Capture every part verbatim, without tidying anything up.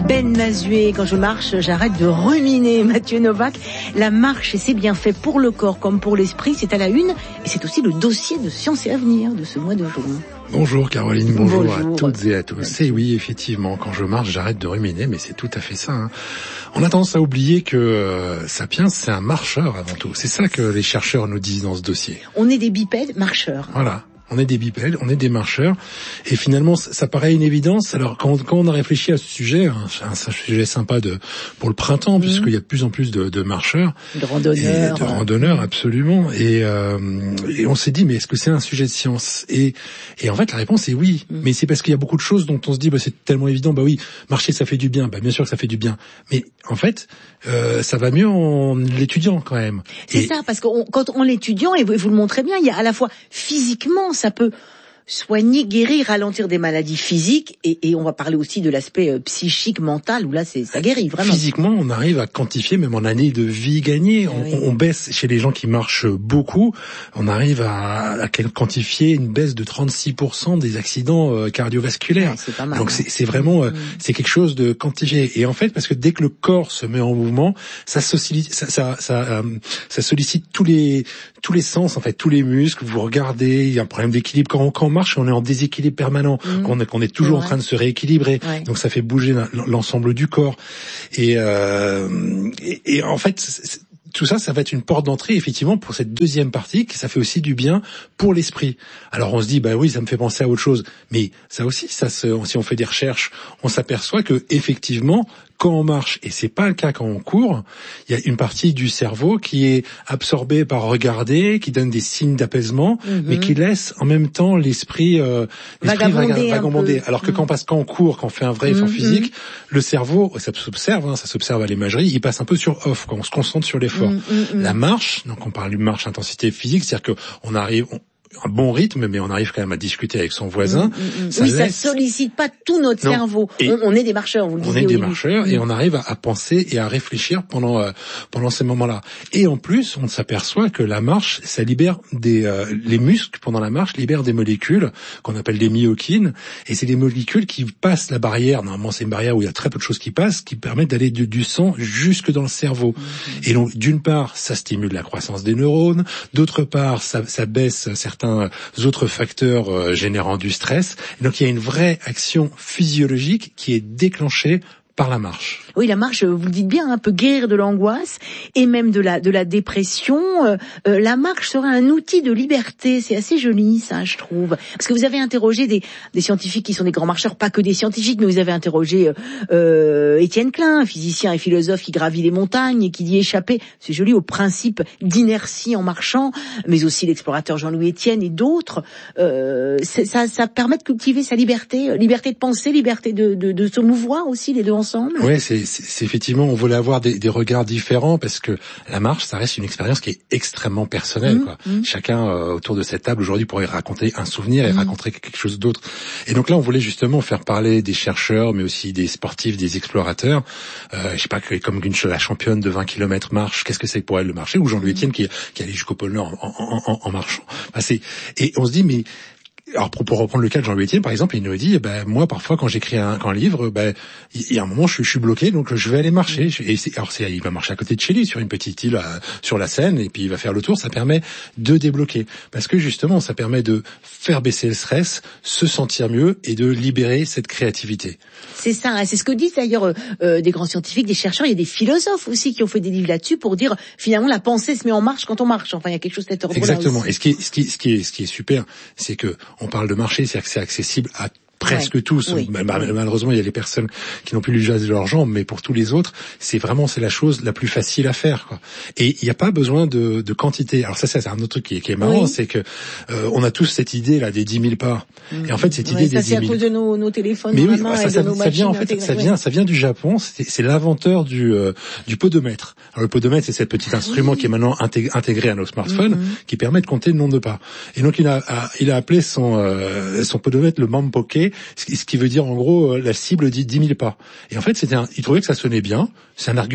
Ben Mazué, quand je marche, j'arrête de ruminer. Mathieu Novak, la marche et ses bienfaits pour le corps comme pour l'esprit, c'est à la une et c'est aussi le dossier de Science et Avenir de ce mois de juin. Bonjour Caroline, bonjour, bonjour à toutes et à tous. Et oui, effectivement, quand je marche, j'arrête de ruminer, mais c'est tout à fait ça. Hein. On a tendance à oublier que euh, Sapiens, c'est un marcheur avant tout. C'est ça que les chercheurs nous disent dans ce dossier. On est des bipèdes marcheurs. Voilà. On est des bipèdes, on est des marcheurs, et finalement, ça paraît une évidence. Alors, quand, quand on a réfléchi à ce sujet, hein, c'est un, un sujet sympa de pour le printemps, mmh. puisqu'il y a de plus en plus de, de marcheurs, de randonneurs, et de randonneurs, absolument. Et, euh, et on s'est dit, mais est-ce que c'est un sujet de science ? Et, et en fait, la réponse est oui. Mmh. Mais c'est parce qu'il y a beaucoup de choses dont on se dit, bah, c'est tellement évident. Bah oui, marcher, ça fait du bien. Bah bien sûr que ça fait du bien. Mais en fait, euh, ça va mieux en l'étudiant quand même. C'est et, ça, parce que on, quand on l'étudiant, et vous, vous le montrez bien, il y a à la fois physiquement, ça peut soigner, guérir, ralentir des maladies physiques, et, et on va parler aussi de l'aspect euh, psychique, mental, où là, c'est, ça guérit vraiment. Physiquement, on arrive à quantifier, même en année de vie gagnée, on, oui. on baisse chez les gens qui marchent beaucoup, on arrive à, à quantifier une baisse de trente-six pour cent des accidents euh, cardiovasculaires. Ouais, c'est pas mal, Donc hein. c'est, c'est vraiment, euh, mmh. c'est quelque chose de quantifié. Et en fait, parce que dès que le corps se met en mouvement, ça sollicite, ça, ça, ça, euh, ça sollicite tous les, tous les sens, en fait, tous les muscles. Vous regardez, il y a un problème d'équilibre quand on, quand on marche, on est en déséquilibre permanent, mmh. qu'on est, qu'on est toujours ouais. en train de se rééquilibrer. Ouais. Donc ça fait bouger l'ensemble du corps. Et, euh, et, et en fait, c'est, tout ça, ça va être une porte d'entrée, effectivement, pour cette deuxième partie, que ça fait aussi du bien pour l'esprit. Alors on se dit, bah oui, ça me fait penser à autre chose. Mais ça aussi, ça se, si on fait des recherches, on s'aperçoit que, effectivement, quand on marche, et c'est pas le cas quand on court, il y a une partie du cerveau qui est absorbée par regarder, qui donne des signes d'apaisement, mm-hmm. mais qui laisse en même temps l'esprit, euh, l'esprit vagabonder. vagabonder. Alors que mm-hmm. quand, parce qu'on court, quand on fait un vrai effort mm-hmm. physique, le cerveau, ça s'observe, hein, ça s'observe à l'imagerie, il passe un peu sur off, quand on se concentre sur l'effort. Mm-hmm. La marche, donc on parle de marche intensité physique, c'est-à-dire qu'on arrive, on, un bon rythme, mais on arrive quand même à discuter avec son voisin. Mmh, mmh. Ça oui, laisse... ça sollicite pas tout notre non. cerveau. On, on est des marcheurs, vous le disiez. On est des oui. marcheurs, mmh. et on arrive à, à penser et à réfléchir pendant euh, pendant ces moments-là. Et en plus, on s'aperçoit que la marche, ça libère des euh, les muscles pendant la marche libèrent des molécules qu'on appelle des myokines, et c'est des molécules qui passent la barrière. Normalement, c'est une barrière où il y a très peu de choses qui passent, qui permettent d'aller du, du sang jusque dans le cerveau. Mmh. Et donc, d'une part, ça stimule la croissance des neurones. D'autre part, ça, ça baisse certains autres facteurs euh, générant du stress. Et donc il y a une vraie action physiologique qui est déclenchée par la marche. Oui, la marche, vous le dites bien, hein, peut guérir de l'angoisse et même de la de la dépression. Euh, euh, la marche serait un outil de liberté. C'est assez joli, ça, je trouve. Parce que vous avez interrogé des des scientifiques qui sont des grands marcheurs, pas que des scientifiques, mais vous avez interrogé euh, Étienne Klein, un physicien et philosophe qui gravit les montagnes et qui dit échapper, c'est joli, au principe d'inertie en marchant, mais aussi l'explorateur Jean-Louis Etienne et d'autres. Euh, ça, ça permet de cultiver sa liberté, liberté de penser, liberté de de, de se mouvoir aussi, les deux ensemble. Oui, c'est, c'est, c'est effectivement, on voulait avoir des, des regards différents parce que la marche, ça reste une expérience qui est extrêmement personnelle. Mmh, quoi. Mmh. Chacun euh, autour de cette table aujourd'hui pourrait raconter un souvenir et mmh. raconter quelque chose d'autre. Et donc là, on voulait justement faire parler des chercheurs, mais aussi des sportifs, des explorateurs. Euh, je sais pas, comme une, la championne de vingt kilomètres marche, qu'est-ce que c'est pour elle le marcher, ou Jean-Louis Etienne qui, qui allait jusqu'au pôle Nord en, en, en, en marchant. Enfin, c'est, et on se dit, mais alors pour, pour reprendre le cas de Jean-Louis Etienne, par exemple, il nous dit, ben moi parfois quand j'écris un, un livre, ben il y a un moment je, je suis bloqué, donc je vais aller marcher. Et c'est, alors c'est, il va marcher à côté de chez lui sur une petite île à, sur la Seine, et puis il va faire le tour. Ça permet de débloquer, parce que justement ça permet de faire baisser le stress, se sentir mieux et de libérer cette créativité. C'est ça, hein, c'est ce que disent d'ailleurs euh, des grands scientifiques, des chercheurs. Il y a des philosophes aussi qui ont fait des livres là-dessus pour dire finalement la pensée se met en marche quand on marche. Enfin, il y a quelque chose d'être exactement. Aussi. Et ce qui est, ce qui, ce qui est, ce qui est super, c'est que on parle de marcher, c'est-à-dire que c'est accessible à presque ouais, tous. Oui. Malheureusement, il y a les personnes qui n'ont plus l'usage de leurs jambes, mais pour tous les autres, c'est vraiment c'est la chose la plus facile à faire, quoi. Et il n'y a pas besoin de, de quantité. Alors ça, ça c'est un autre truc qui est, qui est marrant, oui. c'est que euh, on a tous cette idée là des dix mille pas. Mmh. Et en fait, cette ouais, idée ça, des dix mille. C'est à cause de nos, nos téléphones. Mais oui, main ça, et ça, de nos ça vient en fait, ça vient, ça vient du Japon. C'est, c'est l'inventeur du euh, du podomètre. Alors le podomètre, c'est ce petit instrument oui. qui est maintenant intégré à nos smartphones, mmh. qui permet de compter le nombre de pas. Et donc il a, a il a appelé son euh, son podomètre le Mampoke, ce qui veut dire en gros la cible dit dix mille pas. Et en fait, c'était un, il trouvait que ça sonnait bien. C'est un argument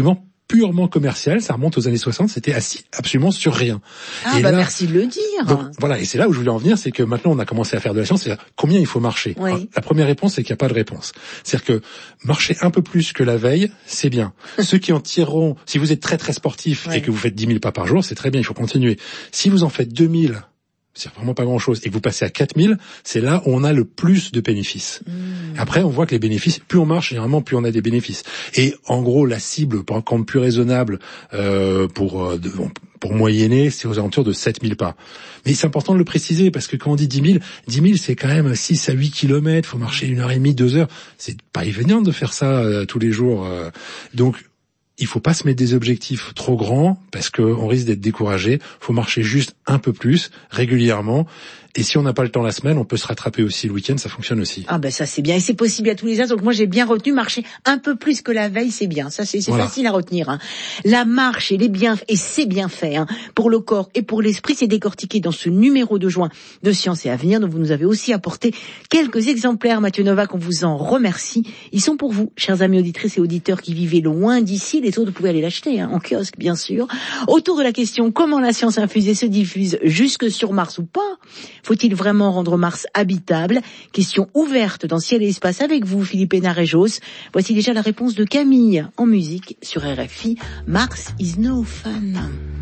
purement commercial, ça remonte aux années soixante, c'était assis absolument sur rien. Ah et bah là, merci de le dire. Donc, voilà, et c'est là où je voulais en venir, c'est que maintenant on a commencé à faire de la science, c'est combien il faut marcher. Oui. Alors, la première réponse, c'est qu'il n'y a pas de réponse. C'est-à-dire que marcher un peu plus que la veille, c'est bien. Ceux qui en tireront, si vous êtes très très sportif oui. et que vous faites dix mille pas par jour, c'est très bien, il faut continuer. Si vous en faites deux mille, c'est vraiment pas grand-chose, et que vous passez à quatre mille, c'est là où on a le plus de bénéfices. Mmh. Après, on voit que les bénéfices, plus on marche, généralement, plus on a des bénéfices. Et en gros, la cible, pour rendre plus raisonnable, euh, pour euh, de, pour moyenner, c'est aux alentours de sept mille pas. Mais c'est important de le préciser, parce que quand on dit dix mille, dix mille, c'est quand même six à huit kilomètres, faut marcher une heure et demie, deux heures. C'est pas évident de faire ça euh, tous les jours. Euh. Donc, il faut pas se mettre des objectifs trop grands parce qu'on risque d'être découragé. Faut marcher juste un peu plus, régulièrement. Et si on n'a pas le temps la semaine, on peut se rattraper aussi le week-end, ça fonctionne aussi. Ah ben ça c'est bien, et c'est possible à tous les âges. Donc moi j'ai bien retenu, marcher un peu plus que la veille, c'est bien. Ça c'est, c'est voilà. Facile à retenir. Hein. La marche et les bienfaits, et c'est bien fait hein, pour le corps et pour l'esprit, c'est décortiqué dans ce numéro de juin de Science et Avenir, dont vous nous avez aussi apporté quelques exemplaires, Mathieu Novak, on vous en remercie. Ils sont pour vous, chers amis auditrices et auditeurs qui vivez loin d'ici. Les autres, vous pouvez aller l'acheter hein, en kiosque, bien sûr. Autour de la question, comment la science infusée se diffuse jusque sur Mars ou pas ? Faut-il vraiment rendre Mars habitable ? Question ouverte dans Ciel et Espace avec vous, Philippe Hénard-Josse. Voici déjà la réponse de Camille en musique sur R F I. Mars is no fun.